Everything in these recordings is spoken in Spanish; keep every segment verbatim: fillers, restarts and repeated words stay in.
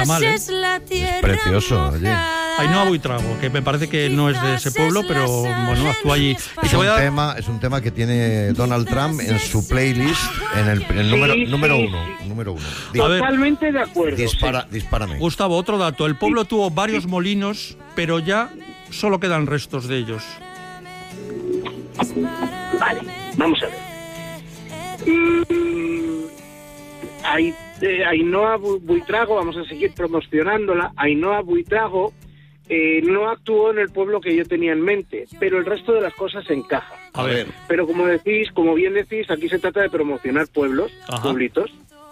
mal, ¿eh? Es precioso, oye. Ainhoa Buitrago, que me parece que no es de ese pueblo, pero bueno, actúa allí. Y Es te voy un, a dar... tema, es un tema que tiene Donald Trump en su playlist, en el, el número, Sí, número sí, uno. sí. Número uno. Di- A ver. Totalmente de acuerdo. dispara, sí. dispárame. Gustavo, otro dato. El pueblo tuvo varios molinos, pero ya solo quedan restos de ellos. Vale, vamos a ver. Mm, Ai- eh, Ainhoa Bu- Buitrago, vamos a seguir promocionándola. Ainhoa Buitrago eh, no actuó en el pueblo que yo tenía en mente, pero el resto de las cosas encaja. A ver. Pero como decís, como bien decís, aquí se trata de promocionar pueblos, Ajá. pueblitos.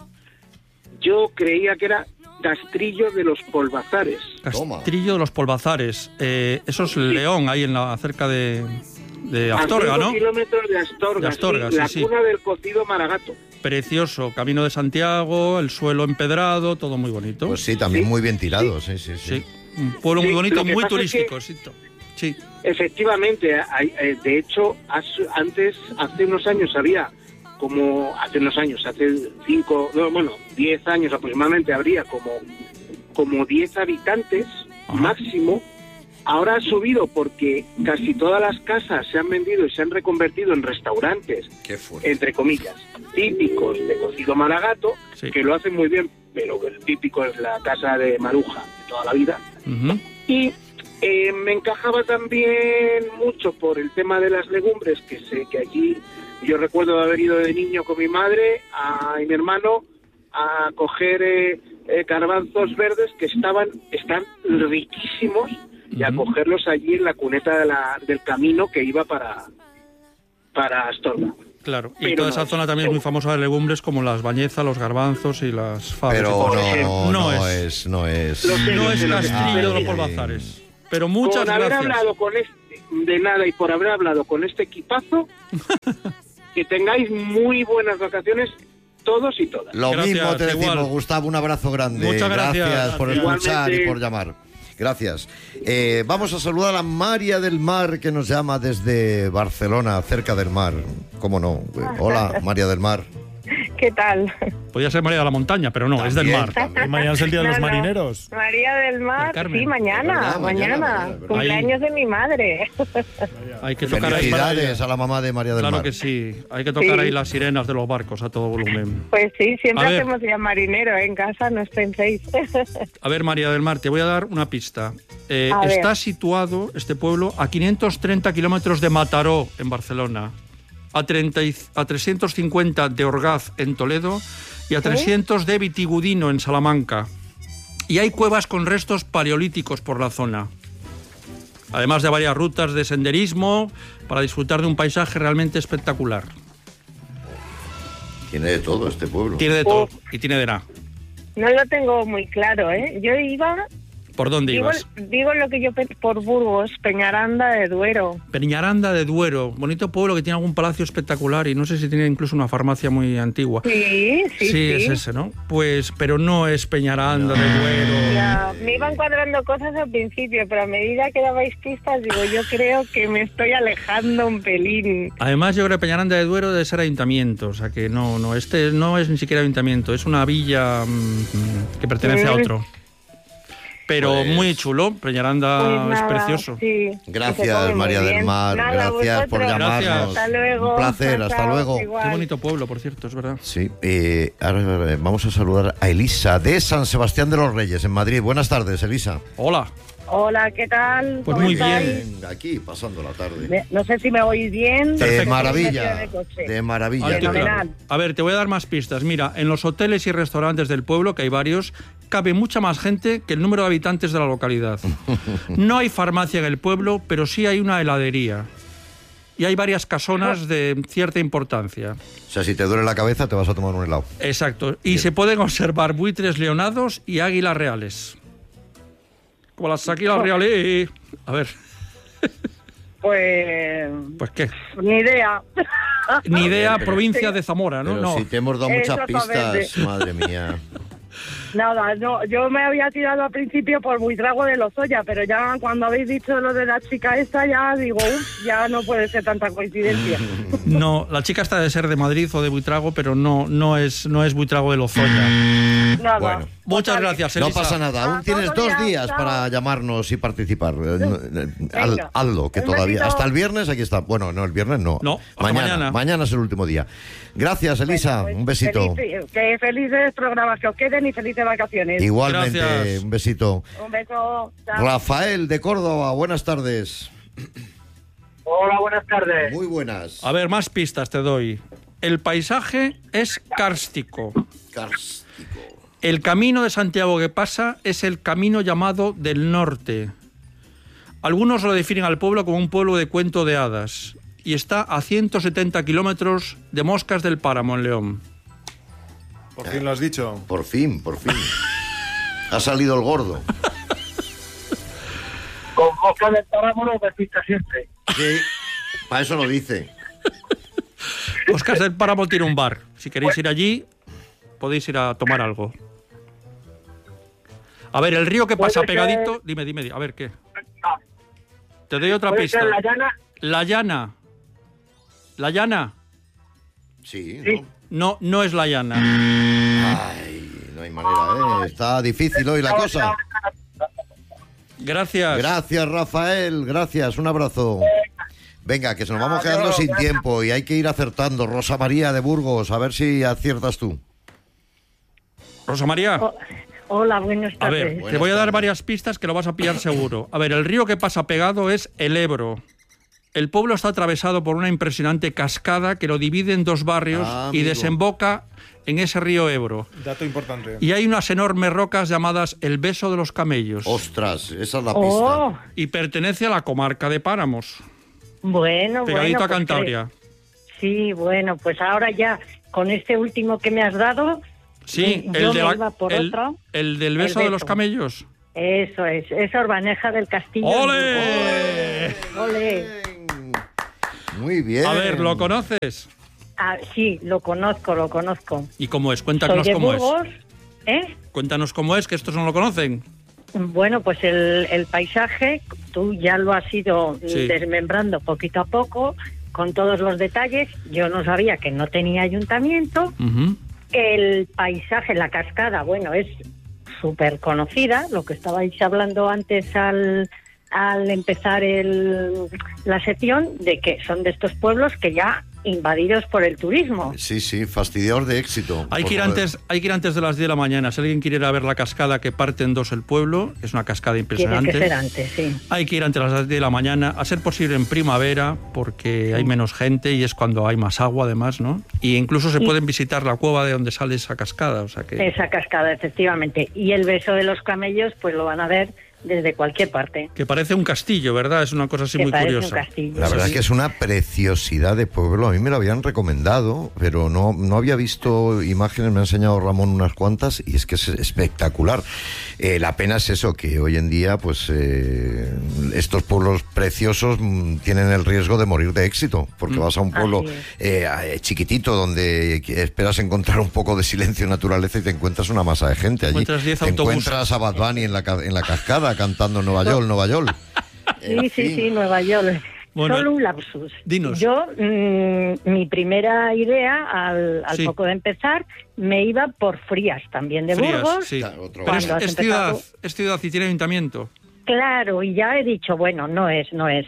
Yo creía que era Castrillo de los Polvazares. Toma. Castrillo de los Polvazares. Eh, eso es León, ahí en la cerca de, de Astorga, A cinco ¿no? kilómetros de Astorga, De Astorga, sí, la sí, sí. cuna del cocido Maragato. Precioso. Camino de Santiago, el suelo empedrado, todo muy bonito. Pues sí, también Sí. muy bien tirado, sí, sí, sí. Sí. Un pueblo muy Sí, bonito, lo que muy pasa es turístico, que- sí. Sí. Efectivamente, hay- eh, de hecho, has- antes, hace unos años había como, hace unos años, hace cinco, no, bueno, diez años aproximadamente, habría como, como diez habitantes Ajá. máximo. Ahora ha subido porque casi todas las casas se han vendido y se han reconvertido en restaurantes, Qué fuerte. entre comillas, típicos de cocido Maragato, Sí. que lo hacen muy bien, pero el típico es la casa de Maruja de toda la vida. Ujú. Y eh, me encajaba también mucho por el tema de las legumbres, que sé que allí yo recuerdo haber ido de niño con mi madre a, y mi hermano a coger eh, eh, garbanzos verdes que estaban están riquísimos y a Ujú. cogerlos allí en la cuneta de la, del camino que iba para, para Astorga. Claro. Y Pero toda no esa es. zona también es muy famosa de legumbres, como las bañezas, los garbanzos y las fabas. y Pero todo. no, no, No es. es. no es. Lo sé, No lo es sé, lo sé. Castrillo de los Ay. Polvazares. Pero muchas Con haber gracias. hablado con este, de nada y por haber hablado con este equipazo, que tengáis muy buenas vacaciones todos y todas. Lo Gracias, mismo te decimos, igual. Gustavo, un abrazo grande. Muchas gracias. por Gracias. escuchar y Igualmente. por llamar. Gracias. Eh, vamos a saludar a María del Mar, que nos llama desde Barcelona, cerca del mar. ¿Cómo no? Eh, Hola, María del Mar. ¿Qué tal? Podría ser María de la Montaña, pero no, es del También, mar. también. Y mañana es el Día de los No, no. marineros. María del Mar, De Carmen. sí, mañana, Es verdad, mañana, mañana. mañana, es verdad. Cumpleaños de mi madre. Hay que tocar ahí. Felicidades a la mamá de María del Claro Mar. que sí. Hay que tocar Sí. ahí las sirenas de los barcos a todo volumen. Pues sí, siempre A ver. hacemos día marinero en casa, no os penséis. A ver, María del Mar, te voy a dar una pista. Eh, A ver. está situado este pueblo a quinientos treinta kilómetros de Mataró, en Barcelona, a, treinta y- a trescientos cincuenta de Orgaz, en Toledo, y a trescientos de Vitigudino, en Salamanca. Y hay cuevas con restos paleolíticos por la zona. Además de varias rutas de senderismo para disfrutar de un paisaje realmente espectacular. Tiene de todo este pueblo. Tiene de todo y tiene de nada. No lo tengo muy claro, ¿eh? Yo iba, ¿Por dónde digo, ibas? digo lo que yo pensé por Burgos, Peñaranda de Duero. Peñaranda de Duero, bonito pueblo que tiene algún palacio espectacular y no sé si tiene incluso una farmacia muy antigua. Sí, sí, sí. es ese, ¿no? Pues, pero no es Peñaranda de Duero. Ya, me iban cuadrando cosas al principio, pero a medida que dabais pistas, digo, yo creo que me estoy alejando un pelín. Además, yo creo que Peñaranda de Duero debe ser ayuntamiento, o sea que no, no, este no es ni siquiera ayuntamiento, es una villa mm, que pertenece a Mm. otro. Pero Pues- muy chulo, Peñaranda Pues es nada, precioso. sí, se Gracias, come muy María del bien. Mar. Nada, Gracias por vosotros. llamarnos. Gracias. Hasta luego. Un placer, Chao, hasta chao, luego. igual. Qué bonito pueblo, por cierto, es verdad. Sí, eh, ahora eh, vamos a saludar a Elisa de San Sebastián de los Reyes, en Madrid. Buenas tardes, Elisa. Hola. Hola, ¿qué tal? Pues ¿Cómo muy estáis? bien. Aquí, pasando la tarde. Me- No sé si me oís bien. De Estoy maravilla, en el coche. de maravilla. Alto y Fenomenal. claro. A ver, te voy a dar más pistas. Mira, en los hoteles y restaurantes del pueblo, que hay varios, cabe mucha más gente que el número de habitantes de la localidad. No hay farmacia en el pueblo, pero sí hay una heladería. Y hay varias casonas de cierta importancia. O sea, si te duele la cabeza, te vas a tomar un helado. Exacto. Y se pueden observar buitres leonados y águilas reales. Como las águilas reales. A ver, Pues. pues qué. Ni idea. Ni idea, provincia de Zamora, ¿no? Pero No. si te hemos dado muchas Exactamente. pistas, madre mía. Nada, no, yo me había tirado al principio por Buitrago de Lozoya, pero ya cuando habéis dicho lo de la chica esta, ya digo, uff, ya no puede ser tanta coincidencia. No, la chica está de ser de Madrid o de Buitrago, pero no, no es, no es Buitrago de Lozoya. Nada. Bueno. Muchas gracias, Elisa. No pasa nada, aún Ah, tienes todo dos bien, días chao. para llamarnos y participar. Eh, no, eh, haz- Venga. hazlo, que Un todavía. besito. Hasta el viernes aquí está. Bueno, no, el viernes no. No, hasta mañana. mañana. Mañana es el último día. Gracias, Elisa. Pues un besito. feliz- que felices programas que os queden y felices vacaciones. Igualmente, Gracias. un besito. Un beso. Chao. Rafael de Córdoba, buenas tardes. Hola, buenas tardes. Muy buenas. A ver, más pistas te doy. El paisaje es kárstico. Kárstico. El camino de Santiago que pasa es el camino llamado del norte. Algunos lo definen al pueblo como un pueblo de cuento de hadas y está a ciento setenta kilómetros de Moscas del Páramo, en León. Por fin lo has dicho. Por fin, por fin. Ha salido el gordo. Con Mosca del Páramo nos despista siempre. Sí, para eso lo dice. Moscas del Páramo tiene un bar. Si queréis ir allí, podéis ir a tomar algo. A ver, el río que pasa Puede ser- pegadito... Dime, dime, a ver, ¿qué? No, Te doy otra puede pista. ser la llana. La llana. ¿La llana? Sí, Sí. ¿no? No, no es la llana. Ay, no hay manera, ¿eh? Está difícil hoy la cosa. Gracias. Gracias, Rafael, gracias, un abrazo. Venga, que se nos vamos Adiós, quedando sin gracias. tiempo y hay que ir acertando. Rosa María de Burgos, a ver si aciertas tú. Rosa María. Oh, hola, buenas A tardes. ver, te Buenas voy a dar tardes. varias pistas que lo vas a pillar seguro. A ver, el río que pasa pegado es el Ebro. El pueblo está atravesado por una impresionante cascada que lo divide en dos barrios Ah, y amigo. desemboca en ese río Ebro. Dato importante. Y hay unas enormes rocas llamadas el Beso de los Camellos. Ostras, esa es la Oh, pista. Y pertenece a la comarca de Páramos, bueno, pegadito bueno. a pues Cantabria. que- Sí, bueno, pues ahora ya, con este último que me has dado, Sí, yo el, de me la- iba por el- otro. el del Beso El de los Beso. Camellos. Eso es, esa Urbaneja del Castillo. ¡Ole! Ole. Muy bien. A ver, ¿lo conoces? Ah, sí, lo conozco, lo conozco. ¿Y cómo es? Soy Cuéntanos de cómo Burgos, es. ¿eh? Cuéntanos cómo es, que estos no lo conocen. Bueno, pues el, el paisaje, tú ya lo has ido Sí. desmembrando poquito a poco, con todos los detalles. Yo no sabía que no tenía ayuntamiento. Ujú. El paisaje, la cascada, bueno, es súper conocida, lo que estabais hablando antes al, al empezar el, la sección, de que son de estos pueblos que ya invadidos por el turismo. Sí, sí, fastidiador de éxito. Hay Por que, ir favor. antes, hay que ir antes de las diez de la mañana. Si alguien quiere ir a ver la cascada que parte en dos el pueblo, es una cascada Tiene impresionante. que ser antes, sí. Hay que ir antes de las diez de la mañana, a ser posible en primavera, porque hay menos gente y es cuando hay más agua además, ¿no? Y incluso se Y- pueden visitar la cueva de donde sale esa cascada, o sea que, Esa cascada, efectivamente. Y el beso de los camellos, pues lo van a ver desde cualquier parte. que parece un castillo, ¿verdad? Es una cosa así Que muy parece curiosa. un castillo. La verdad Sí. que es una preciosidad de pueblo. A mí me lo habían recomendado, pero no, no había visto imágenes. Me ha enseñado Ramón unas cuantas y es que es espectacular. Eh, la pena es eso, que hoy en día, pues, eh, estos pueblos preciosos mm, tienen el riesgo de morir de éxito, porque vas a un pueblo Así es. eh, eh, chiquitito donde esperas encontrar un poco de silencio y naturaleza y te encuentras una masa de gente allí. Encuentras diez Te autobuses. encuentras a Bad Bunny en la, ca- en la cascada cantando Nueva York, Nueva York. Sí, En sí, fin. sí, Nueva York. Bueno, Solo un lapsus. dinos. Yo, mm, mi primera idea, al, al Sí. poco de empezar, me iba por Frías, también de Frías, Burgos. sí. Claro, otro Pero es, Cuando has es ciudad, empezado- es ciudad y tiene ayuntamiento. Claro, y ya he dicho, bueno, no es, no es.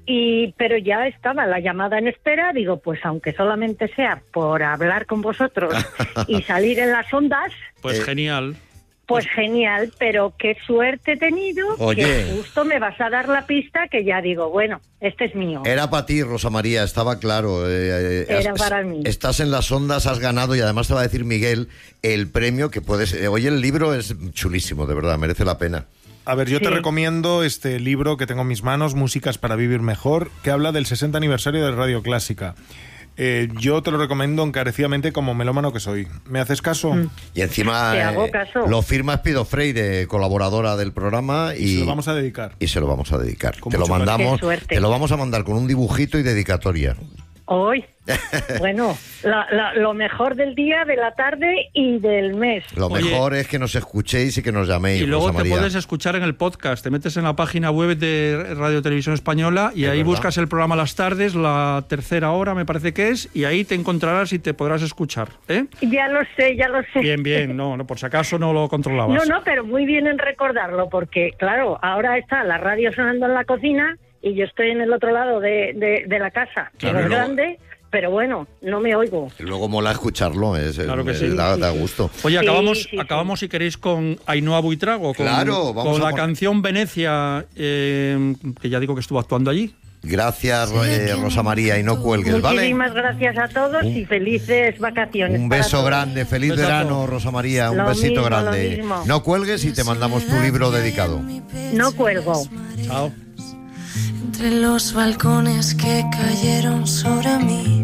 Y pero ya estaba la llamada en espera, digo, pues aunque solamente sea por hablar con vosotros y salir en las ondas, Pues Eh, genial. pues genial, pero qué suerte he tenido, Oye. que justo me vas a dar la pista que ya digo, bueno, este es mío. Era para ti, Rosa María, estaba claro. eh, eh, Era has- para mí. Estás en las ondas, has ganado y además te va a decir Miguel el premio que puedes... eh, Oye, el libro es chulísimo, de verdad, merece la pena. A ver, yo te Sí. recomiendo este libro que tengo en mis manos, Músicas para vivir mejor, que habla del sesenta aniversario de Radio Clásica. Eh, yo te lo recomiendo encarecidamente como melómano que soy. ¿Me haces caso? Mm. Y encima Te hago eh, caso. lo firma Espido Freire, colaboradora del programa, y, Se lo vamos a dedicar. y se lo vamos a dedicar. Con te lo mucho cariño. mandamos, Qué suerte. te lo vamos a mandar con un dibujito y dedicatoria. Hoy, bueno, la, la, lo mejor del día, de la tarde y del mes. Lo Oye, mejor es que nos escuchéis y que nos llaméis. Y luego Rosa te María. puedes escuchar en el podcast. Te metes en la página web de Radio Televisión Española y Es ahí verdad. buscas el programa Las Tardes, la tercera hora me parece que es, y ahí te encontrarás y te podrás escuchar. ¿eh? Ya lo sé, ya lo sé. Bien, bien, no, no, por si acaso no lo controlabas. No, no, pero muy bien en recordarlo, porque claro, ahora está la radio sonando en la cocina y yo estoy en el otro lado de, de, de la casa, que Claro, no es y luego- grande, pero bueno, no me oigo. Luego mola escucharlo, es, Claro que es- sí. da, da gusto. Oye, Sí, acabamos, sí, sí. acabamos si queréis con Ainhoa Buitrago, con, Claro, vamos con a la pon- canción Venecia, eh, que ya digo que estuvo actuando allí. Gracias, eh, Rosa María, y no cuelgues, ¿vale? Muchísimas gracias a todos y felices vacaciones. Un para beso todos. grande, feliz Besazo. verano, Rosa María, un Lo besito mismo, lo grande. mismo. No cuelgues y te mandamos tu libro dedicado. No cuelgo. Chao. Entre los balcones que cayeron sobre mí,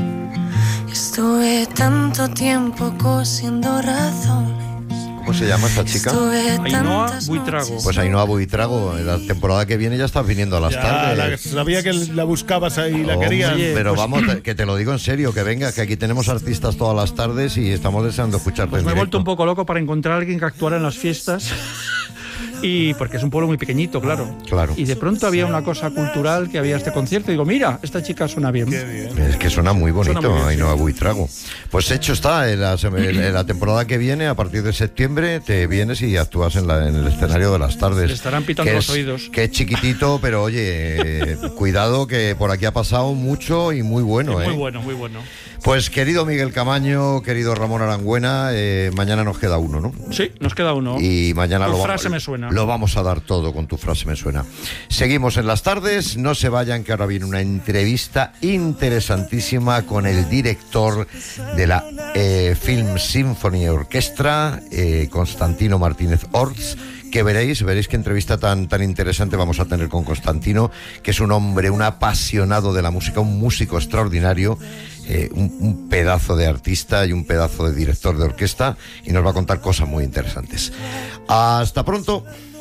estuve tanto tiempo cosiendo razones. ¿Cómo se llama esta chica? Estuve Ainhoa tantas Buitrago. noches Pues Ainhoa Buitrago, la temporada que viene ya estás viniendo a las Ya, tardes. la- sabía que la buscabas ahí, la Hombre, querías. Oye, pero pues- vamos, te- que te lo digo en serio, que venga, que aquí tenemos artistas todas las tardes y estamos deseando escucharte Pues en me he directo. vuelto un poco loco para encontrar a alguien que actuara en las fiestas. Y porque es un pueblo muy pequeñito, claro. Claro. Y de pronto había una cosa cultural, que había este concierto. Y digo, mira, esta chica suena bien. Qué bien. Es que suena muy bonito, Suena muy bien, Ainhoa sí. Buitrago. Pues hecho está, en la, en la temporada que viene, a partir de septiembre, te vienes y actúas en, la, en el escenario de las tardes. Le estarán pitando que los es- oídos. Que es chiquitito, pero oye, eh, cuidado que por aquí ha pasado mucho y muy bueno, Sí, ¿eh? muy bueno, muy bueno. Pues querido Miguel Camaño, querido Ramón Arangüena, eh, mañana nos queda uno, ¿no? Sí, nos queda uno. Y mañana Tu lo, frase vamos, me suena. lo vamos a dar todo con tu frase me suena. Seguimos en las tardes, no se vayan que ahora viene una entrevista interesantísima con el director de la eh, Film Symphony Orchestra, eh, Constantino Martínez Orts, que veréis, veréis qué entrevista tan, tan interesante vamos a tener con Constantino, que es un hombre, un apasionado de la música, un músico extraordinario, eh, un, un pedazo de artista y un pedazo de director de orquesta, y nos va a contar cosas muy interesantes. Hasta pronto.